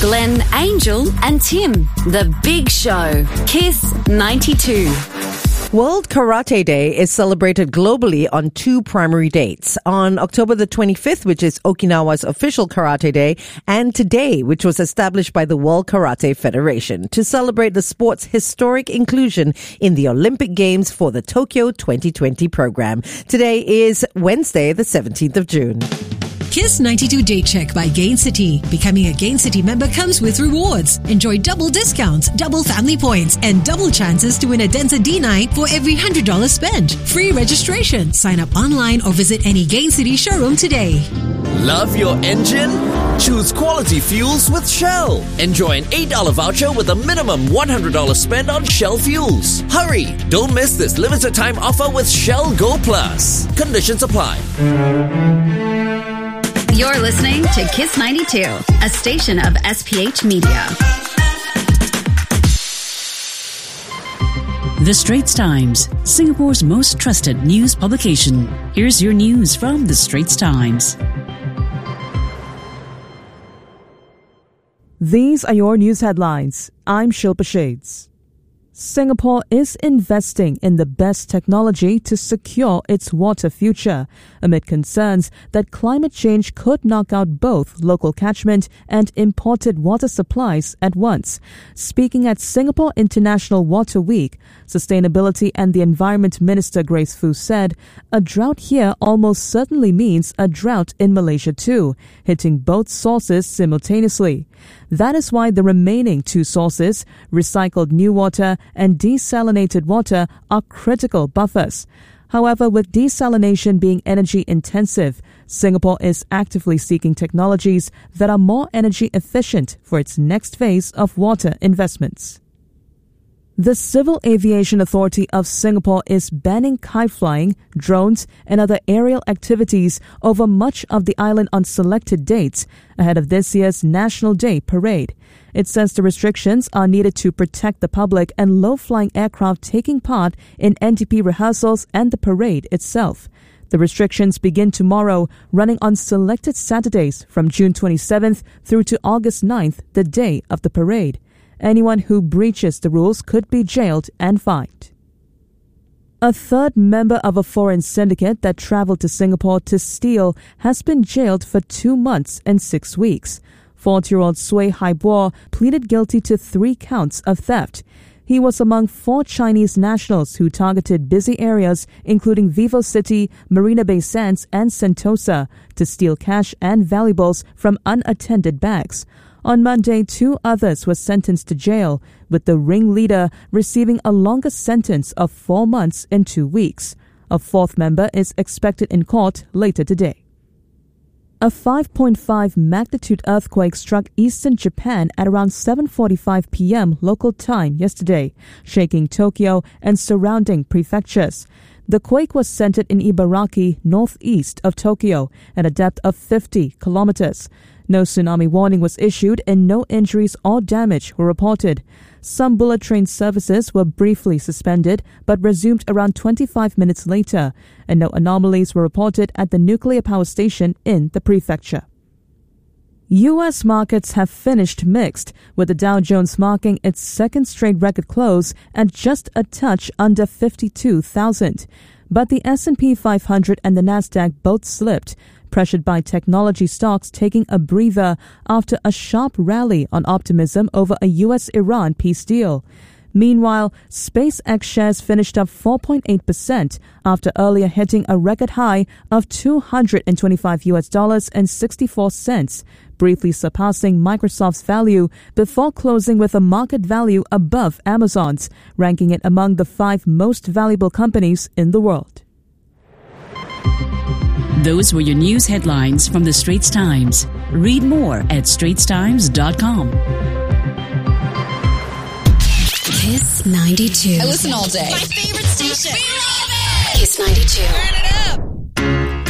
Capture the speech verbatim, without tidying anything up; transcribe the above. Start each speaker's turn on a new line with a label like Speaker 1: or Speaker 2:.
Speaker 1: Glenn, Angel and Tim. The Big Show. Kiss ninety-two.
Speaker 2: World Karate Day is celebrated globally on two primary dates. On October the twenty-fifth, which is Okinawa's official Karate Day, and today, which was established by the World Karate Federation to celebrate the sport's historic inclusion in the Olympic Games for the Tokyo twenty twenty program. Today is Wednesday, the seventeenth of June.
Speaker 3: Kiss ninety-two Date Check by Gain City. Becoming a Gain City member comes with rewards. Enjoy double discounts, double family points, and double chances to win a Denza D nine for every one hundred dollars spent. Free registration. Sign up online or visit any Gain City showroom today.
Speaker 4: Love your engine? Choose quality fuels with Shell. Enjoy an eight dollars voucher with a minimum one hundred dollars spend on Shell fuels. Hurry! Don't miss this limited time offer with Shell Go Plus. Conditions apply.
Speaker 1: You're listening to Kiss ninety-two, a station of S P H Media.
Speaker 5: The Straits Times, Singapore's most trusted news publication. Here's your news from The Straits Times.
Speaker 6: These are your news headlines. I'm Shilpa Shades. Singapore is investing in the best technology to secure its water future, amid concerns that climate change could knock out both local catchment and imported water supplies at once. Speaking at Singapore International Water Week, Sustainability and the Environment Minister Grace Fu said, "A drought here almost certainly means a drought in Malaysia too, hitting both sources simultaneously. That is why the remaining two sources, recycled new water and desalinated water, are critical buffers. However, with desalination being energy intensive, Singapore is actively seeking technologies that are more energy efficient for its next phase of water investments." The Civil Aviation Authority of Singapore is banning kite flying, drones, and other aerial activities over much of the island on selected dates ahead of this year's National Day parade. It says the restrictions are needed to protect the public and low-flying aircraft taking part in N D P rehearsals and the parade itself. The restrictions begin tomorrow, running on selected Saturdays from June twenty-seventh through to August ninth, the day of the parade. Anyone who breaches the rules could be jailed and fined. A third member of a foreign syndicate that traveled to Singapore to steal has been jailed for two months and six weeks. forty-year-old Sui Haibo pleaded guilty to three counts of theft. He was among four Chinese nationals who targeted busy areas including Vivo City, Marina Bay Sands and Sentosa to steal cash and valuables from unattended bags. On Monday, two others were sentenced to jail, with the ringleader receiving a longer sentence of four months and two weeks. A fourth member is expected in court later today. A five point five magnitude earthquake struck eastern Japan at around seven forty-five p.m. local time yesterday, shaking Tokyo and surrounding prefectures. The quake was centered in Ibaraki, northeast of Tokyo, at a depth of fifty kilometers. No tsunami warning was issued and no injuries or damage were reported. Some bullet train services were briefly suspended but resumed around twenty-five minutes later, and no anomalies were reported at the nuclear power station in the prefecture. U S markets have finished mixed, with the Dow Jones marking its second straight record close at just a touch under fifty-two thousand. But the S and P five hundred and the Nasdaq both slipped, pressured by technology stocks taking a breather after a sharp rally on optimism over a U S Iran peace deal. Meanwhile, SpaceX shares finished up four point eight percent after earlier hitting a record high of two hundred twenty-five U S dollars and sixty-four cents, briefly surpassing Microsoft's value before closing with a market value above Amazon's, ranking it among the five most valuable companies in the world.
Speaker 5: Those were your news headlines from The Straits Times. Read more at straits times dot com.
Speaker 1: Kiss ninety-two.
Speaker 7: I listen all day.
Speaker 8: My favorite station.
Speaker 1: Kiss ninety-two.
Speaker 8: Turn it up.